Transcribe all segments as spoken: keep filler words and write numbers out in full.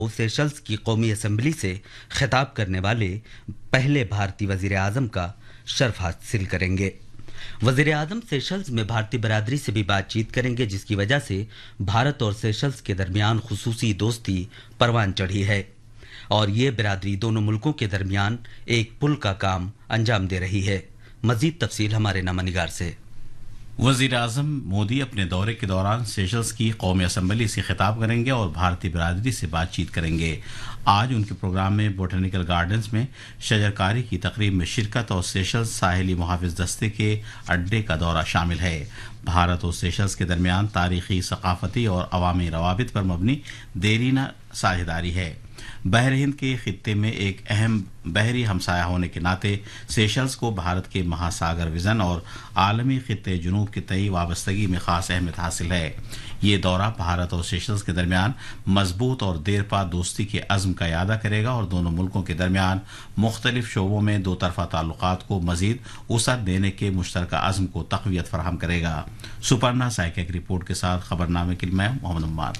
Seychelles की कौमी assembly से खिताब करने वाले पहले भारतीय वजीर आजम का शर्फ हासिल करेंगे। वजीर आजम सेशल्स में भारतीय बरादरी से भी बातचीत करेंगे, जिसकी वजह से भारत और सेशल्स के दरमियान खुसूसी दोस्ती परवान चढ़ी है और ये बिरादरी दोनों मुल्कों के दरमियान एक पुल का काम अंजाम दे रही है। मजीद तफसील हमारे नमनिगार से। वज़ीर आज़म मोदी अपने दौरे के दौरान सेशल्स की कौमी असम्बली से खिताब करेंगे और भारतीय बिरादरी से बातचीत करेंगे। आज उनके प्रोग्राम में बोटेनिकल गार्डन्स में शजरकारी की तकरीब में शिरकत और सेशल्स साहिली मुहाफिज दस्ते के अड्डे का दौरा शामिल है। भारत और सेशल्स के दरमियान तारीखी, सकाफती और अवामी रवाबित पर मबनी देरीना साझेदारी है। बहर हिंद के खित्ते में एक अहम बहरी हमसाया होने के नाते सेशल्स को भारत के महासागर विजन और आलमी खित्ते जुनूब के तई वाबस्तगी में खास अहमियत हासिल है। ये दौरा भारत और सेशल्स के दरमियान मजबूत और देरपा दोस्ती के अज़्म का यादा करेगा और दोनों मुल्कों के दरमियान मुख्तलिफ शोबों में दो तरफा ताल्लुकात को मजीद वसअत देने के मुश्तरका अज़्म को तक़वियत फराहम करेगा। सुपर्णा साइक एक रिपोर्ट के साथ खबरनामे के लिए मैं मोहम्मद उम्माद।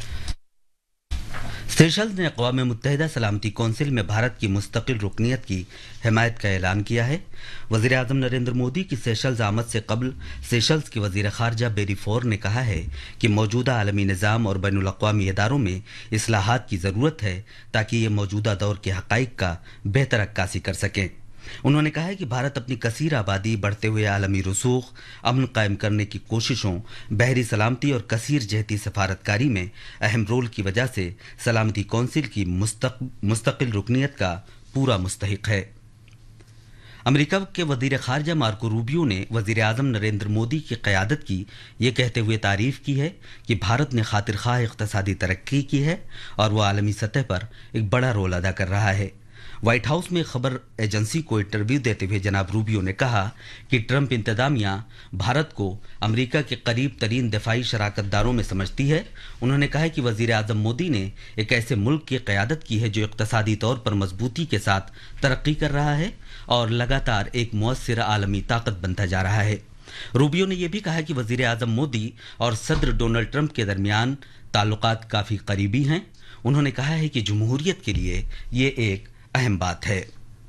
सेशल्स ने अक़वाम मुत्तहिदा सलामती कौंसिल में भारत की मुस्तकिल रुकनियत की हिमायत का ऐलान किया है। वज़ीर आज़म नरेंद्र मोदी की सेशल्स आमद से कबल सेशल्स के वज़ीर ख़ारजा बेरी फोर ने कहा है कि मौजूदा आलमी निज़ाम और बैनुल अक़वामी इदारों में इस्लाहात की ज़रूरत है ताकि ये मौजूदा दौर के हक़ाइक़ का बेहतर अक्कासी कर सकें। उन्होंने कहा है कि भारत अपनी कसीर आबादी, बढ़ते हुए आलमी रसूख, अमन कायम करने की कोशिशों, बहरी सलामती और कसीर जहती सफारतकारी में अहम रोल की वजह से सलामती कौंसिल की मुस्तक, मुस्तकिल रुकनियत का पूरा मुस्तहिक है। अमेरिका के वज़ीर ख़ारजा मार्को रूबियो ने वज़ीर आज़म नरेंद्र मोदी की क़यादत की ये कहते हुए तारीफ़ की है कि भारत ने खातिर ख़्वाह इक़्तिसादी तरक्की की है और वह आलमी सतह पर एक बड़ा रोल अदा कर रहा है। व्हाइट हाउस में खबर एजेंसी को इंटरव्यू देते हुए जनाब रूबियो ने कहा कि ट्रंप इंतज़ामिया भारत को अमेरिका के करीब तरीन दफाई शराकतदारों में समझती है। उन्होंने कहा कि वज़ीर आज़म मोदी ने एक ऐसे मुल्क की क़यादत की है जो इक़्तिसादी तौर पर मजबूती के साथ तरक्की कर रहा है और लगातार एक मुअस्सिर आलमी ताकत बनता जा रहा है। रूबियो ने यह भी कहा कि वज़ीर आज़म मोदी और सदर डोनाल्ड ट्रंप के दरमियान ताल्लुकात काफ़ी करीबी हैं। उन्होंने कहा है कि जमहूरियत के लिए ये एक अहम बात है।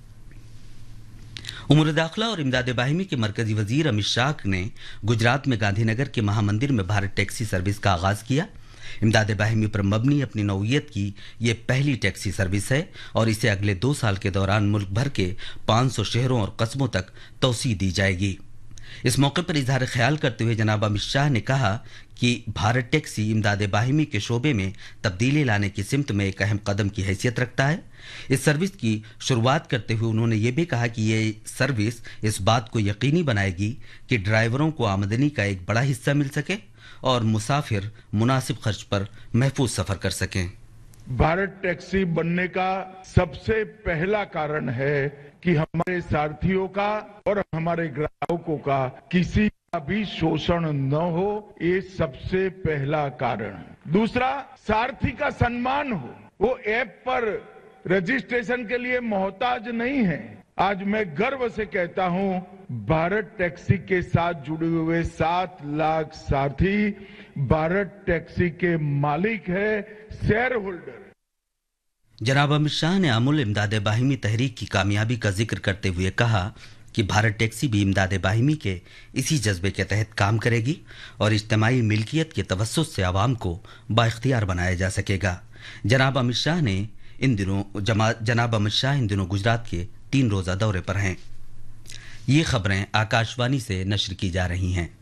उमर दाखिला और इमदाद बाहिमी के मरकजी वजीर अमित शाह ने गुजरात में गांधीनगर के महामंदिर में भारत टैक्सी सर्विस का आगाज किया। इमदाद बाहिमी पर मबनी अपनी नौइयत की ये पहली टैक्सी सर्विस है और इसे अगले दो साल के दौरान मुल्क भर के पाँच सौ शहरों और कस्बों तक तौसी दी जाएगी। इस मौके पर इजहार ख्याल करते हुए जनाब अमित शाह ने कहा कि भारत टैक्सी इमदाद बाहिमी के शोबे में तब्दीली लाने की सिमत में एक अहम कदम की हैसियत रखता है। इस सर्विस की शुरुआत करते हुए उन्होंने ये भी कहा कि ये सर्विस इस बात को यकीनी बनाएगी कि ड्राइवरों को आमदनी का एक बड़ा हिस्सा मिल सके और मुसाफिर मुनासिब खर्च पर महफूज सफर कर सकें। भारत टैक्सी बनने का सबसे पहला कारण है कि हमारे सारथियों का और हमारे ग्राहकों का किसी का भी शोषण न हो, ये सबसे पहला कारण। दूसरा, सारथी का सम्मान हो, वो ऐप पर रजिस्ट्रेशन के लिए मोहताज नहीं है। आज मैं गर्व से कहता हूं, भारत टैक्सी के साथ जुड़े हुए सात लाख सारथी भारत टैक्सी के मालिक है, शेयर होल्डर। जनाब अमित शाह ने अमुल इमदाद बाहिमी तहरीक की कामयाबी का जिक्र करते हुए कहा कि भारत टैक्सी भी इमदाद बाहिमी के इसी जज्बे के तहत काम करेगी और इज्तिमाई मिल्कियत के तवस्सुत से आवाम को बाइख्तियार बनाया जा सकेगा। जनाब अमित शाह ने इन दिनों जनाब अमित शाह इन दिनों गुजरात के तीन रोज़ा दौरे पर हैं। ये खबरें आकाशवाणी से नश्र की जा रही हैं।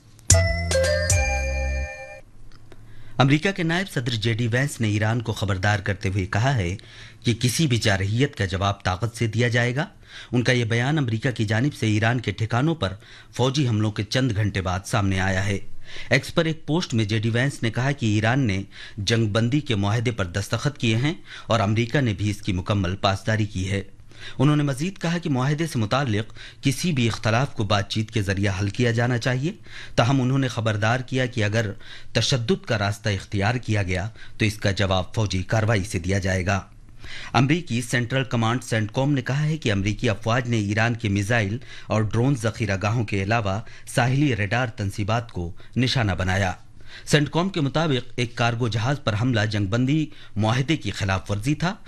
अमेरिका के नायब सदर जेडी वैंस ने ईरान को खबरदार करते हुए कहा है कि किसी भी जारहियत का जवाब ताकत से दिया जाएगा। उनका यह बयान अमेरिका की जानिब से ईरान के ठिकानों पर फौजी हमलों के चंद घंटे बाद सामने आया है। एक्स पर एक पोस्ट में जेडी वैंस ने कहा कि ईरान ने जंगबंदी के मुआहदे पर दस्तखत किए हैं और अमेरिका ने भी इसकी मुकम्मल पासदारी की है। उन्होंने मजीद कहा कि मुआहदे से मुताल्लिक किसी भी इख्तलाफ को बातचीत के जरिए हल किया जाना चाहिए। ताहम उन्होंने खबरदार किया कि अगर तशद्दुद का रास्ता इख्तियार किया गया तो इसका जवाब फौजी कार्रवाई से दिया जाएगा। अमरीकी सेंट्रल कमांड सेंटकॉम ने कहा है कि अमरीकी अफवाज ने ईरान के मिसाइल और ड्रोन जखीरागाहों के अलावा साहिली रेडार तंसीबात को निशाना बनाया। सेंटकॉम के मुताबिक एक कार्गो जहाज पर हमला जंगबंदी मुआहदे की खिलाफ वर्जी था